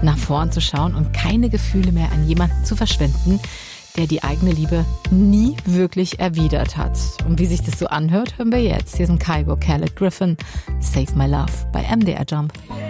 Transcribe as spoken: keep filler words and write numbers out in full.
nach vorn zu schauen und keine Gefühle mehr an jemanden zu verschwenden, der die eigene Liebe nie wirklich erwidert hat. Und wie sich das so anhört, hören wir jetzt. Hier sind Kygo, Khaled Griffin, Save My Love bei M D R Jump.